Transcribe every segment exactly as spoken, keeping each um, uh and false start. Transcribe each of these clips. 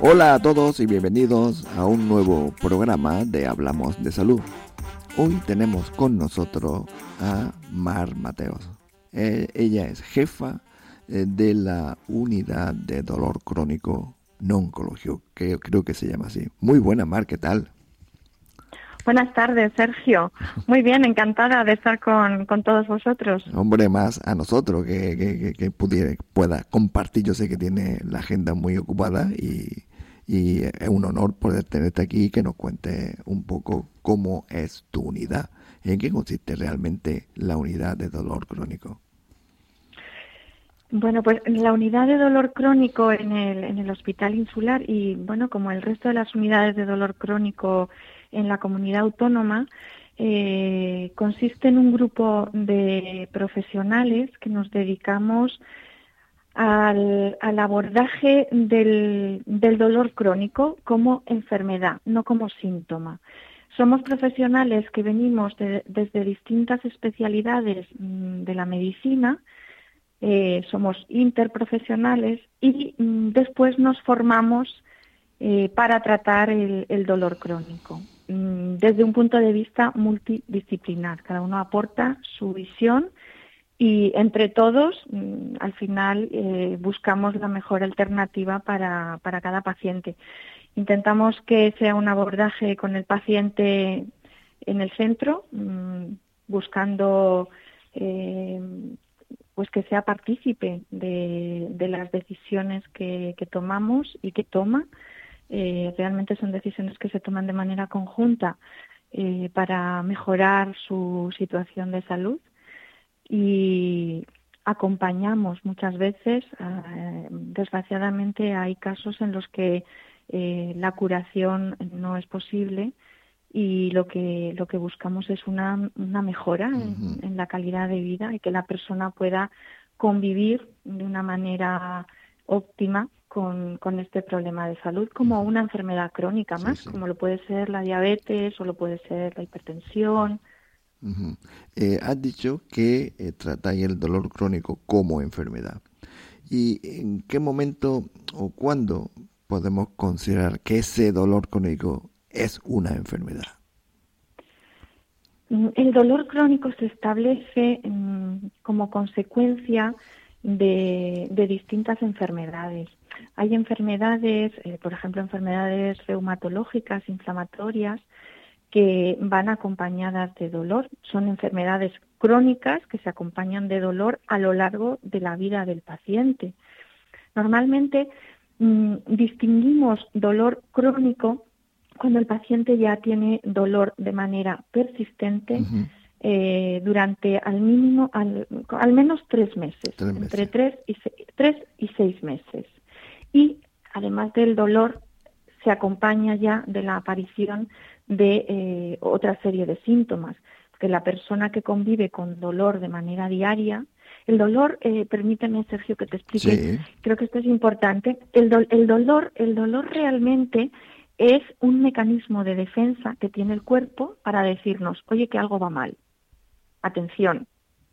Hola a todos y bienvenidos a un nuevo programa de Hablamos de Salud. Hoy tenemos con nosotros a Mar Mateos. Eh, ella es jefa eh, de la unidad de dolor crónico no oncológico, que creo que se llama así. Muy buena, Mar, ¿qué tal? Buenas tardes, Sergio. Muy bien, encantada de estar con, con todos vosotros. Hombre, más a nosotros que, que, que, que pudiera, pueda compartir. Yo sé que tiene la agenda muy ocupada y, y es un honor poder tenerte aquí y que nos cuente un poco cómo es tu unidad, en qué consiste realmente la unidad de dolor crónico. Bueno, pues la unidad de dolor crónico en el, en el Hospital Insular y, bueno, como el resto de las unidades de dolor crónico en la comunidad autónoma, eh, consiste en un grupo de profesionales que nos dedicamos al, al abordaje del, del dolor crónico como enfermedad, no como síntoma. Somos profesionales que venimos de, desde distintas especialidades de la medicina. Eh, somos interprofesionales y mm, después nos formamos eh, para tratar el, el dolor crónico mm, desde un punto de vista multidisciplinar. Cada uno aporta su visión y entre todos mm, al final eh, buscamos la mejor alternativa para, para cada paciente. Intentamos que sea un abordaje con el paciente en el centro, mmm, buscando eh, pues que sea partícipe de, de las decisiones que, que tomamos y que toma. Eh, realmente son decisiones que se toman de manera conjunta eh, para mejorar su situación de salud y acompañamos muchas veces. Eh, desgraciadamente hay casos en los que eh, la curación no es posible y lo que lo que buscamos es una, una mejora en, en la calidad de vida y que la persona pueda convivir de una manera óptima con, con este problema de salud como una enfermedad crónica más, sí, sí. Como lo puede ser la diabetes o lo puede ser la hipertensión. Uh-huh. Eh, has dicho que eh, tratáis el dolor crónico como enfermedad. ¿Y en qué momento o cuándo podemos considerar que ese dolor crónico es una enfermedad? El dolor crónico se establece mmm, como consecuencia de, de distintas enfermedades. Hay enfermedades, eh, por ejemplo, enfermedades reumatológicas, inflamatorias, que van acompañadas de dolor. Son enfermedades crónicas que se acompañan de dolor a lo largo de la vida del paciente. Normalmente mmm, distinguimos dolor crónico cuando el paciente ya tiene dolor de manera persistente uh-huh. eh, durante al mínimo, al, al menos tres meses, tres meses. entre tres y, se, tres y seis meses. Y además del dolor, se acompaña ya de la aparición de eh, otra serie de síntomas, que la persona que convive con dolor de manera diaria, el dolor, eh, permíteme, Sergio, que te explique, sí. Creo que esto es importante, el, do, el dolor, el dolor realmente es un mecanismo de defensa que tiene el cuerpo para decirnos, oye, que algo va mal. Atención.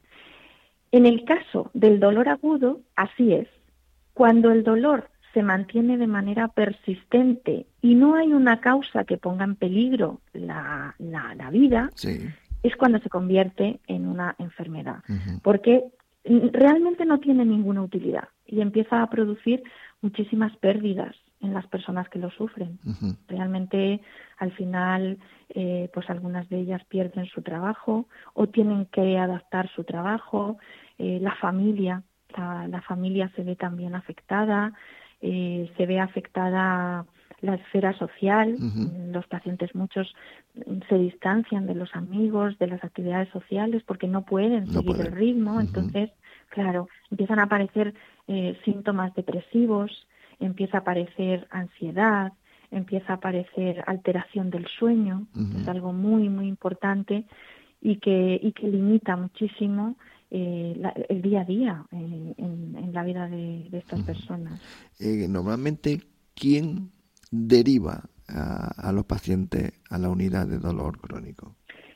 En el caso del dolor agudo, así es. Cuando el dolor se mantiene de manera persistente y no hay una causa que ponga en peligro la, la, la vida, sí. Es cuando se convierte en una enfermedad. Uh-huh. Porque realmente no tiene ninguna utilidad y empieza a producir muchísimas pérdidas en las personas que lo sufren. Uh-huh. Realmente, al final, eh, pues algunas de ellas pierden su trabajo o tienen que adaptar su trabajo. Eh, la familia, la, la familia se ve también afectada, eh, se ve afectada la esfera social. Uh-huh. Los pacientes, muchos, se distancian de los amigos, de las actividades sociales, porque no pueden no seguir puede. el ritmo. Uh-huh. Entonces, claro, empiezan a aparecer eh, síntomas depresivos, empieza a aparecer ansiedad, empieza a aparecer alteración del sueño, uh-huh. Es algo muy, muy importante y que, y que limita muchísimo eh, la, el día a día en, en, en la vida de, de estas uh-huh. personas. Eh, normalmente, ¿quién deriva a, a los pacientes a la unidad de dolor crónico?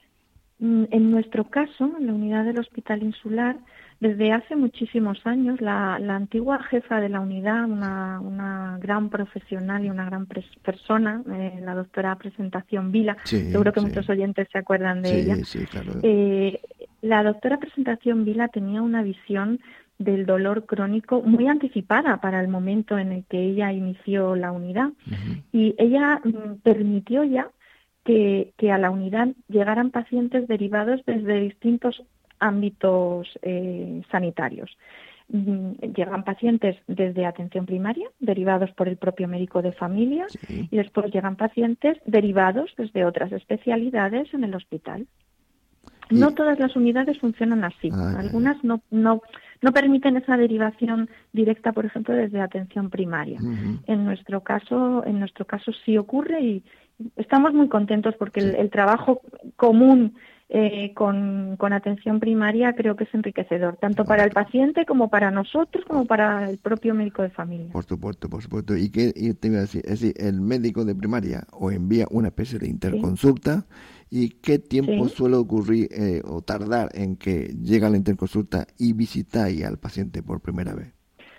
En nuestro caso, en la unidad del Hospital Insular, desde hace muchísimos años, la, la antigua jefa de la unidad, una, una gran profesional y una gran pres- persona, eh, la doctora Presentación Vila. Sí, Seguro que sí. muchos oyentes se acuerdan de Sí, ella. sí, claro. Eh, la doctora Presentación Vila tenía una visión del dolor crónico muy anticipada para el momento en el que ella inició la unidad. Ujú. Y ella mm, permitió ya que, que a la unidad llegaran pacientes derivados desde distintos ámbitos eh, sanitarios. Mm, Llegan pacientes desde atención primaria, derivados por el propio médico de familia, Sí. y después llegan pacientes derivados desde otras especialidades en el hospital. Y- No todas las unidades funcionan así. Ah, ya, ya. Algunas no, no, no permiten esa derivación directa, por ejemplo, desde atención primaria. Ujú. En nuestro caso, en nuestro caso sí ocurre y estamos muy contentos porque Sí. el, el trabajo común eh, con, con atención primaria creo que es enriquecedor, tanto para el paciente como para nosotros, como para el propio médico de familia. Por supuesto, por supuesto. ¿Y qué y te iba a decir? Es decir, el médico de primaria os envía una especie de interconsulta. ¿Y qué tiempo Sí. suele ocurrir eh, o tardar en que llega la interconsulta y visitáis al paciente por primera vez?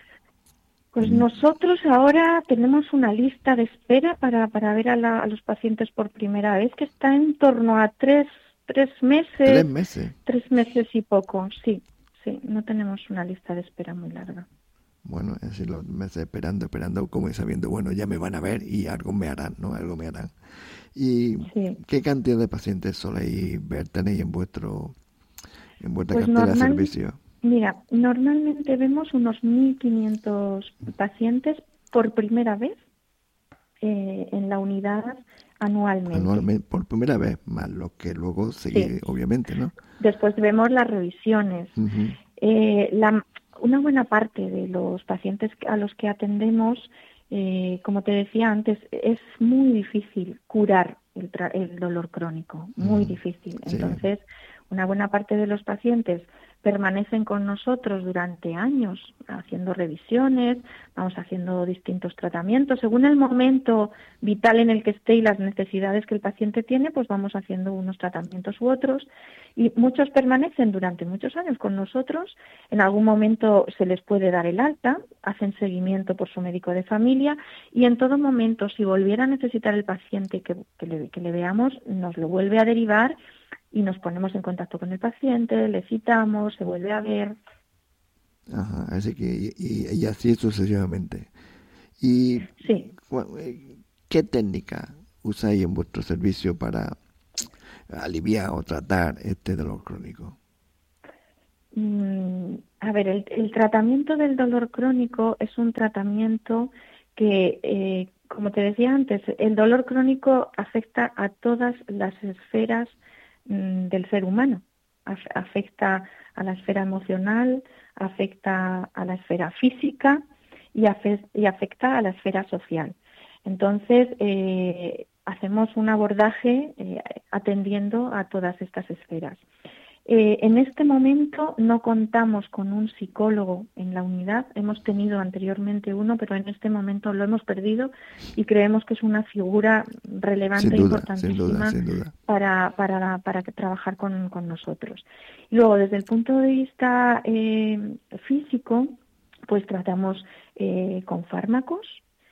Pues nosotros ahora tenemos una lista de espera para, para ver a, la- a los pacientes por primera vez que está en torno a tres, tres meses, ¿Tres meses? tres meses y poco, sí, sí, no tenemos una lista de espera muy larga. Bueno, es decir, los meses esperando, esperando, como y sabiendo, bueno, ya me van a ver y algo me harán, ¿no? Algo me harán. ¿Y Sí. qué cantidad de pacientes soléis ver, tenéis en vuestro en vuestra Pues cartera de normal, servicio? mira, normalmente vemos unos mil quinientos pacientes por primera vez eh, en la unidad anualmente. Anualmente, por primera vez, más lo que luego seguís, Sí. obviamente, ¿no? Después vemos las revisiones. Ujú. Eh, la, una buena parte de los pacientes a los que atendemos, eh, como te decía antes, es muy difícil curar el, tra- el dolor crónico, muy Mm, difícil. sí. Entonces, una buena parte de los pacientes permanecen con nosotros durante años haciendo revisiones, vamos haciendo distintos tratamientos. Según el momento vital en el que esté y las necesidades que el paciente tiene, pues vamos haciendo unos tratamientos u otros. Y muchos permanecen durante muchos años con nosotros. En algún momento se les puede dar el alta, hacen seguimiento por su médico de familia y en todo momento, si volviera a necesitar el paciente que, que, le, que le veamos, nos lo vuelve a derivar y nos ponemos en contacto con el paciente, le citamos, se vuelve a ver. Ajá, así que, y, y- y así sucesivamente. ¿Y Sí. cu- eh, qué técnica usáis en vuestro servicio para aliviar o tratar este dolor crónico? Mm, a ver, el, el tratamiento del dolor crónico es un tratamiento que, eh, como te decía antes, el dolor crónico afecta a todas las esferas mm, del ser humano. Af- afecta a la esfera emocional, afecta a la esfera física y, afe- y afecta a la esfera social. Entonces, eh, hacemos un abordaje eh, atendiendo a todas estas esferas. Eh, en este momento no contamos con un psicólogo en la unidad. Hemos tenido anteriormente uno, pero en este momento lo hemos perdido y creemos que es una figura relevante Sin e duda, sin duda, importantísima sin duda. para, para, para que- trabajar con, con nosotros. Y luego, desde el punto de vista eh, físico, pues tratamos eh, con fármacos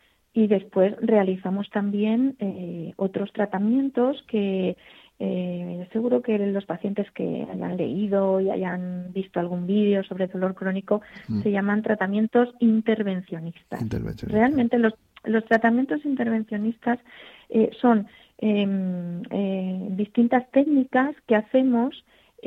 y después realizamos también eh, otros tratamientos que eh, seguro que los pacientes que hayan leído y hayan visto algún vídeo sobre dolor crónico Mm. se llaman tratamientos intervencionistas. Intervencionista. Realmente los, los tratamientos intervencionistas eh, son eh, eh, distintas técnicas que hacemos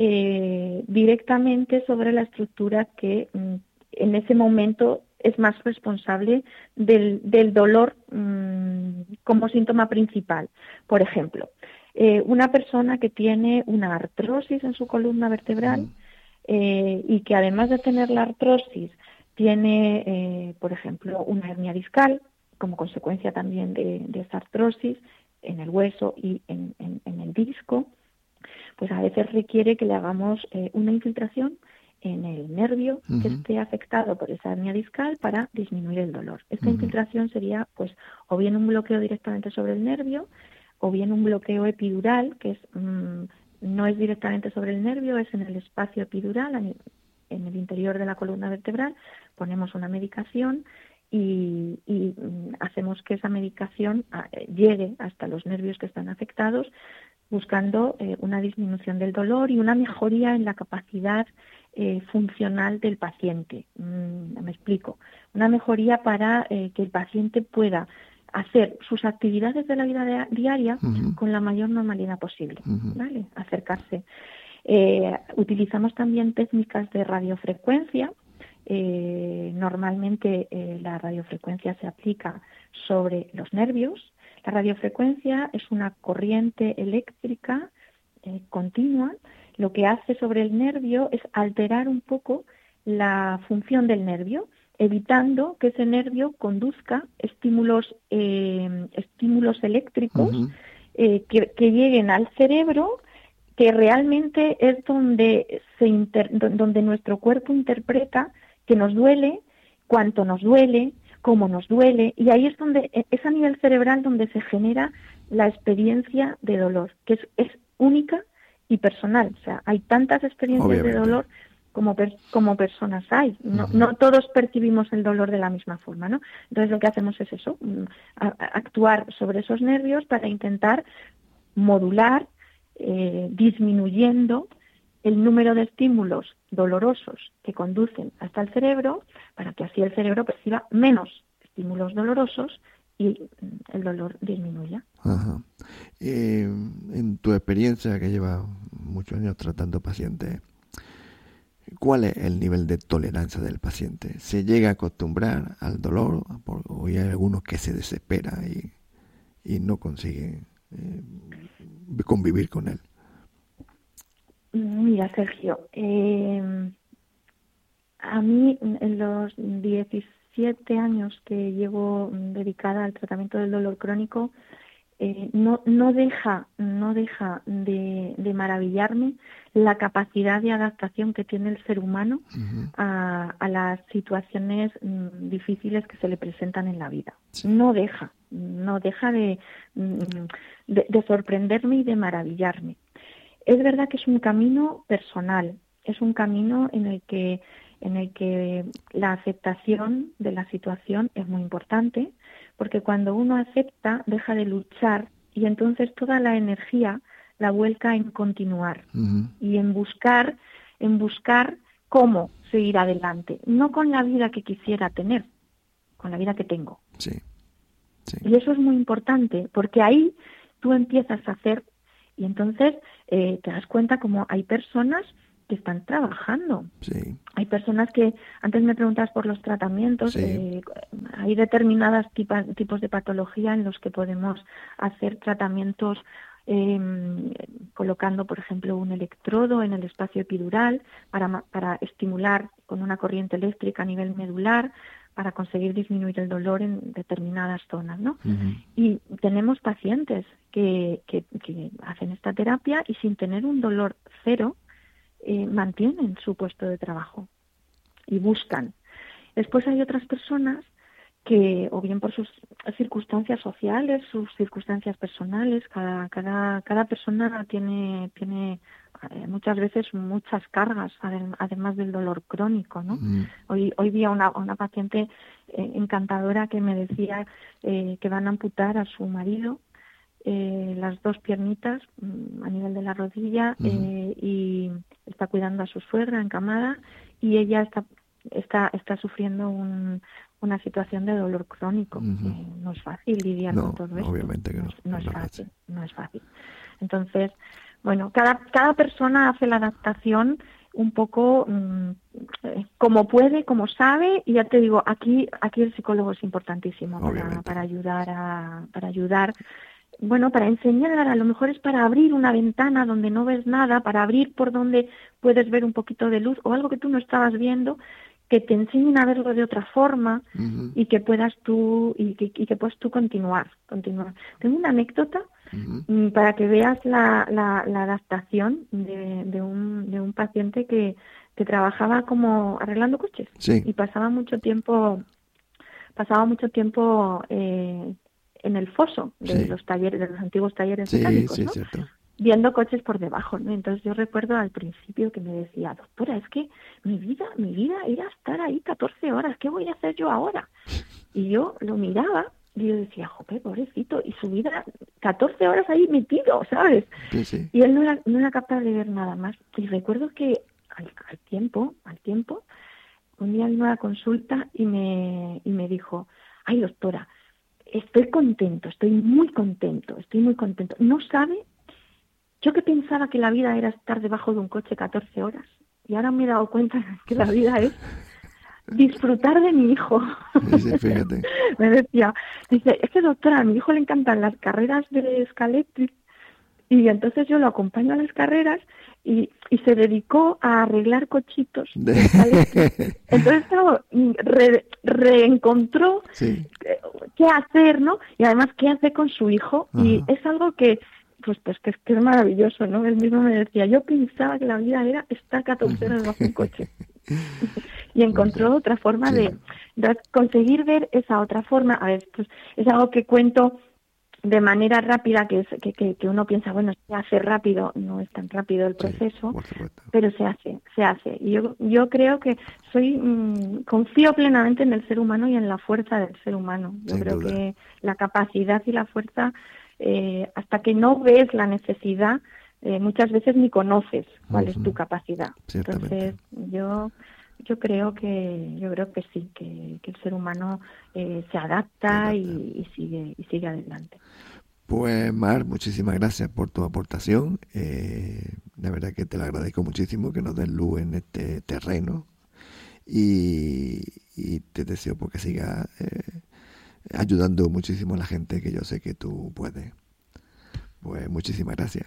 eh, directamente sobre la estructura que mm, en ese momento es más responsable del, del dolor mmm, como síntoma principal. Por ejemplo, eh, una persona que tiene una artrosis en su columna vertebral Mm. eh, y que además de tener la artrosis tiene, eh, por ejemplo, una hernia discal como consecuencia también de, de esa artrosis en el hueso y en, en, en el disco, pues a veces requiere que le hagamos eh, una infiltración en el nervio que Ujú. esté afectado por esa hernia discal para disminuir el dolor. Esta Ujú. infiltración sería pues o bien un bloqueo directamente sobre el nervio o bien un bloqueo epidural, que es mmm, no es directamente sobre el nervio, es en el espacio epidural, en el interior de la columna vertebral. Ponemos una medicación y, y hacemos que esa medicación eh, llegue hasta los nervios que están afectados, buscando eh, una disminución del dolor y una mejoría en la capacidad eh, funcional del paciente. Mm, me explico. Una mejoría para eh, que el paciente pueda hacer sus actividades de la vida de, diaria uh-huh. con la mayor normalidad posible, uh-huh. ¿vale? Acercarse. Eh, utilizamos también técnicas de radiofrecuencia. Eh, normalmente eh, la radiofrecuencia se aplica sobre los nervios. La radiofrecuencia es una corriente eléctrica eh, continua. Lo que hace sobre el nervio es alterar un poco la función del nervio, evitando que ese nervio conduzca estímulos, eh, estímulos eléctricos uh-huh. eh, que, que lleguen al cerebro, que realmente es donde, se inter, donde nuestro cuerpo interpreta que nos duele, cuánto nos duele, cómo nos duele, y ahí es donde es a nivel cerebral donde se genera la experiencia de dolor, que es, es única y personal. O sea, hay tantas experiencias Obviamente. de dolor como per, como personas hay. No, uh-huh. no todos percibimos el dolor de la misma forma, ¿no? Entonces lo que hacemos es eso, a, a actuar sobre esos nervios para intentar modular, eh, disminuyendo el número de estímulos dolorosos que conducen hasta el cerebro, para que así el cerebro perciba menos estímulos dolorosos y el dolor disminuya. Ajá. Eh, en tu experiencia, que lleva muchos años tratando pacientes, ¿cuál es el nivel de tolerancia del paciente? ¿Se llega a acostumbrar al dolor? ¿O hay algunos que se desesperan y, y no consiguen eh, convivir con él? Mira, Sergio, eh, a mí en los diecisiete años que llevo dedicada al tratamiento del dolor crónico, eh, no, no deja, no deja de, de maravillarme la capacidad de adaptación que tiene el ser humano uh-huh. a, a las situaciones mm, difíciles que se le presentan en la vida. Sí. No deja, no deja de, de, de sorprenderme y de maravillarme. Es verdad que es un camino personal, es un camino en el que en el que la aceptación de la situación es muy importante, porque cuando uno acepta deja de luchar y entonces toda la energía la vuelca en continuar uh-huh. y en buscar en buscar cómo seguir adelante, no con la vida que quisiera tener, con la vida que tengo. Sí. Sí. Y eso es muy importante, porque ahí tú empiezas a hacer. Y entonces eh, te das cuenta como hay personas que están trabajando. Sí. Hay personas que, antes me preguntabas por los tratamientos, sí. eh, hay determinados tipa, tipos de patología en los que podemos hacer tratamientos eh, colocando, por ejemplo, un electrodo en el espacio epidural para, para estimular con una corriente eléctrica a nivel medular, para conseguir disminuir el dolor en determinadas zonas, ¿no? Uh-huh. Y tenemos pacientes que, que, que hacen esta terapia y sin tener un dolor cero, eh, mantienen su puesto de trabajo y buscan. Después hay otras personas que, o bien por sus circunstancias sociales, sus circunstancias personales, cada, cada, cada persona tiene, tiene eh, muchas veces muchas cargas, además del dolor crónico, ¿no? Mm. Hoy, hoy vi a una, una paciente eh, encantadora que me decía eh, que van a amputar a su marido eh, las dos piernitas mm, a nivel de la rodilla mm. eh, y está cuidando a su suegra encamada y ella está está está sufriendo un una situación de dolor crónico. Uh-huh. Eh, no es fácil lidiar no, con todo esto. Obviamente que no. No, no, no es no fácil, no es fácil. Entonces, bueno, cada cada persona hace la adaptación un poco mmm, eh, como puede, como sabe, y ya te digo, aquí aquí el psicólogo es importantísimo para, para ayudar a para ayudar bueno, para enseñar, a lo mejor es para abrir una ventana donde no ves nada, para abrir por donde puedes ver un poquito de luz o algo que tú no estabas viendo, que te enseñen a verlo de otra forma uh-huh. y que puedas tú y que, y que puedas tú continuar, continuar. Tengo una anécdota uh-huh. para que veas la, la, la adaptación de, de un de un paciente que, que trabajaba como arreglando coches sí. y pasaba mucho tiempo pasaba mucho tiempo eh, en el foso de sí. los talleres, de los antiguos talleres sí, mecánicos, sí, ¿no? Cierto. Viendo coches por debajo, ¿no? Entonces yo recuerdo al principio que me decía, doctora, es que mi vida, mi vida era estar ahí catorce horas, ¿qué voy a hacer yo ahora? Y yo lo miraba Y yo decía, jope, pobrecito, y su vida, catorce horas ahí metido, ¿sabes? Sí, sí. Y él no era, no era capaz de ver nada más. Y recuerdo que al, al tiempo, al tiempo, un día vino a la consulta y me, y me dijo, ay, doctora, estoy contento, estoy muy contento, estoy muy contento. No sabe, yo que pensaba que la vida era estar debajo de un coche catorce horas, y ahora me he dado cuenta que la vida es disfrutar de mi hijo. Sí, fíjate. Me decía, dice, es que doctora, a mi hijo le encantan las carreras de Scaletti, y entonces yo lo acompaño a las carreras y, y se dedicó a arreglar cochitos de Scaletti. Entonces, claro, re, reencontró sí. qué hacer, ¿no? Y además qué hacer con su hijo. Ajá. Y es algo que pues pues que es, que es maravilloso, ¿no? Él mismo me decía, yo pensaba que la vida era estar catorce horas bajo un coche. Y encontró pues, otra forma sí. de, de conseguir ver esa otra forma. A ver, pues es algo que cuento de manera rápida, que es que, que, que uno piensa, bueno, se hace rápido, no es tan rápido el proceso, sí, pero se hace, se hace. Y yo, yo creo que soy, mmm, confío plenamente en el ser humano y en la fuerza del ser humano. Yo Sin creo duda. que la capacidad y la fuerza, eh, hasta que no ves la necesidad, eh, muchas veces ni conoces cuál uh-huh. es tu capacidad. Entonces, yo... Yo creo que yo creo que sí, que, que el ser humano eh, se adapta y, y sigue y sigue adelante. Pues Mar, muchísimas gracias por tu aportación. Eh, la verdad que te lo agradezco muchísimo que nos des luz en este terreno y, y te deseo porque sigas eh, ayudando muchísimo a la gente, que yo sé que tú puedes. Pues muchísimas gracias.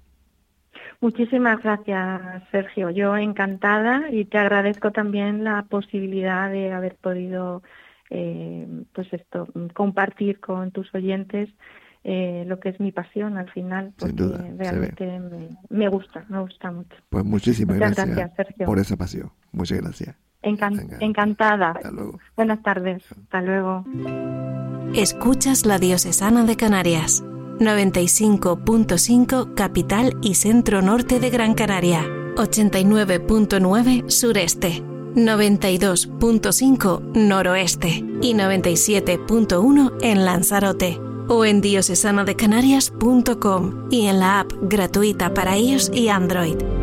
Muchísimas gracias, Sergio. Yo encantada y te agradezco también la posibilidad de haber podido, eh, pues esto, compartir con tus oyentes eh, lo que es mi pasión al final, porque Sin duda, realmente me, me gusta, me gusta mucho. Pues muchísimas Muchas gracias, gracias, Sergio. por esa pasión. Muchas gracias. Encan- Venga, encantada. Hasta luego. Buenas tardes. Hasta luego. Escuchas La Diocesana de Canarias. noventa y cinco punto cinco capital y centro norte de Gran Canaria, ochenta y nueve punto nueve sureste, noventa y dos punto cinco noroeste y noventa y siete punto uno en Lanzarote, o en diocesana de canarias punto com y en la app gratuita para iOS y Android.